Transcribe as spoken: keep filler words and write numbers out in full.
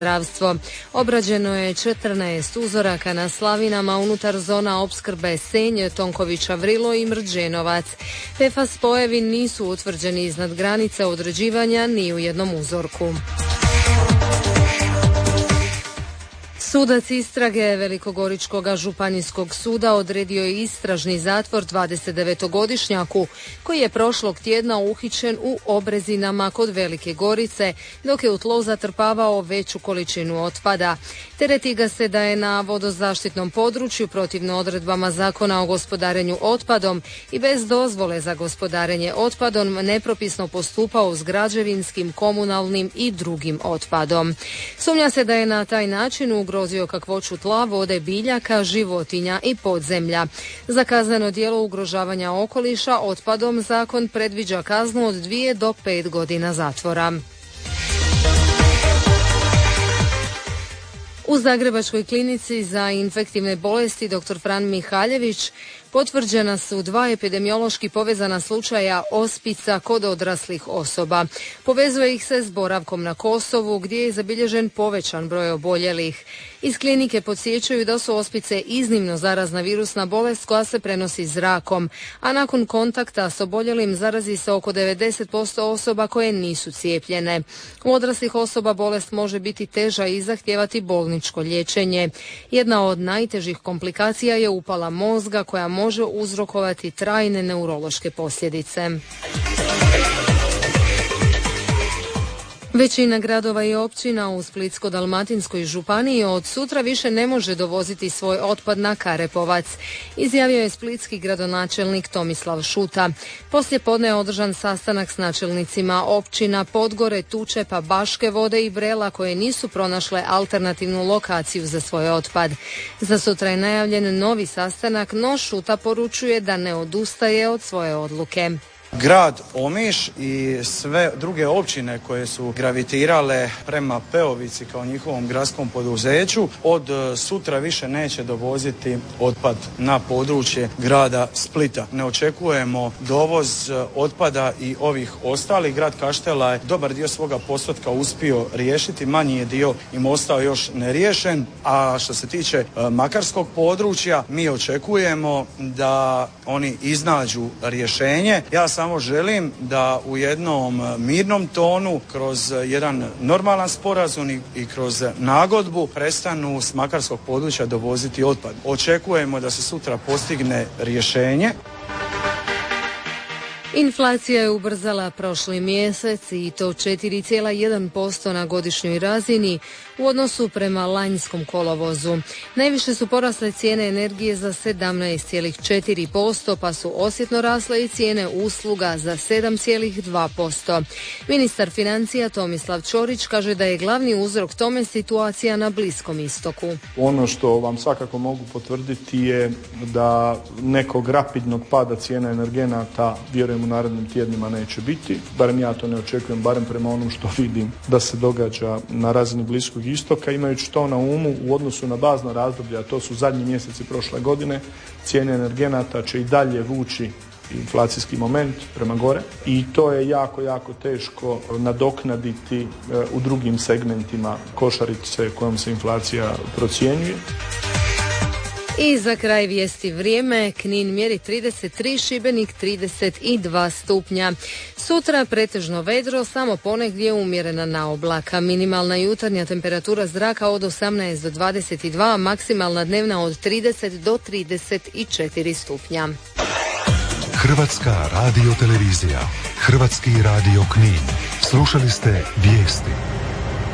zdravstvo. Obrađeno je četrnaest uzoraka na slavinama unutar zona opskrbe Senj, Tonkovića Vrilo i Mrđenovac. P F A S spojevi nisu utvrđeni iznad granice određivanja ni u jednom uzorku. Sudac istrage Velikogoričkog županijskog suda odredio je istražni zatvor dvadesetdevetogodišnjaku koji je prošlog tjedna uhićen u Obrezinama kod Velike Gorice dok je u tlo zatrpavao veću količinu otpada. Tereti ga se da je na vodozaštitnom području protivno odredbama Zakona o gospodarenju otpadom i bez dozvole za gospodarenje otpadom nepropisno postupao s građevinskim, komunalnim i drugim otpadom. Sumnja se da je na taj način ugrozio kakvoću tla, vode, biljaka, životinja i podzemlja. Za kazneno djelo ugrožavanja okoliša otpadom zakon predviđa kaznu od dvije do pet godina zatvora. U Zagrebačkoj klinici za infektivne bolesti dr. Fran Mihaljević potvrđena su dva epidemiološki povezana slučaja ospica kod odraslih osoba. Povezuje ih se s boravkom na Kosovu gdje je zabilježen povećan broj oboljelih. Iz klinike podsjećaju da su ospice iznimno zarazna virusna bolest koja se prenosi zrakom, a nakon kontakta s oboljelim zarazi se oko devedeset posto osoba koje nisu cijepljene. U odraslih osoba bolest može biti teža i zahtijevati bolničko liječenje. Jedna od najtežih komplikacija je upala mozga koja može uzrokovati trajne neurološke posljedice. Većina gradova i općina u Splitsko-dalmatinskoj županiji od sutra više ne može dovoziti svoj otpad na Karepovac, izjavio je splitski gradonačelnik Tomislav Šuta. Poslije podne je održan sastanak s načelnicima općina Podgore, Tučepa, Baške Vode i Brela koje nisu pronašle alternativnu lokaciju za svoj otpad. Za sutra je najavljen novi sastanak, no Šuta poručuje da ne odustaje od svoje odluke. Grad Omiš i sve druge općine koje su gravitirale prema Peovici kao njihovom gradskom poduzeću od sutra više neće dovoziti otpad na područje grada Splita. Ne očekujemo dovoz otpada i ovih ostalih. Grad Kaštela je dobar dio svoga postotka uspio riješiti, manji je dio im ostao još neriješen, a što se tiče makarskog područja mi očekujemo da oni iznađu rješenje. Ja sam Samo želim da u jednom mirnom tonu, kroz jedan normalan sporazum i kroz nagodbu prestanu s makarskog područja dovoziti otpad. Očekujemo da se sutra postigne rješenje. Inflacija je ubrzala prošli mjesec i to četiri zarez jedan posto na godišnjoj razini u odnosu prema lanjskom kolovozu. Najviše su porasle cijene energije za sedamnaest zarez četiri posto, pa su osjetno rasle i cijene usluga za sedam zarez dva posto. Ministar financija Tomislav Ćorić kaže da je glavni uzrok tome situacija na Bliskom istoku. Ono što vam svakako mogu potvrditi je da nekog rapidnog pada cijena energenata vjerujem u narednim tjednima neće biti, barem ja to ne očekujem, barem prema onom što vidim da se događa na razini Bliskog istoka, imajući to na umu u odnosu na bazna razdoblja, a to su zadnji mjeseci prošle godine, cijene energenata će i dalje vući inflacijski moment prema gore i to je jako, jako teško nadoknaditi u drugim segmentima košarice kojom se inflacija procjenjuje. I za kraj vijesti vrijeme, Knin mjeri trideset tri, Šibenik trideset dva stupnja. Sutra pretežno vedro, samo ponegdje umjerena naoblaka. Minimalna jutarnja temperatura zraka od osamnaest do dvadeset dva, maksimalna dnevna od trideset do trideset četiri stupnja. Hrvatska radiotelevizija, Hrvatski radio Knin. Slušali ste vijesti.